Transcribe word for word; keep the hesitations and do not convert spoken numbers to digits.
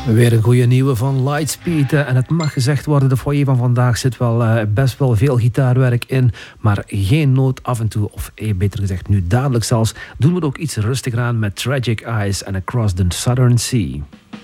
Weer een goede nieuwe van Lightspeed. En het mag gezegd worden, de foyer van vandaag zit wel uh, best wel veel gitaarwerk in. Maar geen nood af en toe, of eh, beter gezegd nu dadelijk zelfs, doen we er ook iets rustiger aan met Tragic Eyes en Across the Southern Sea.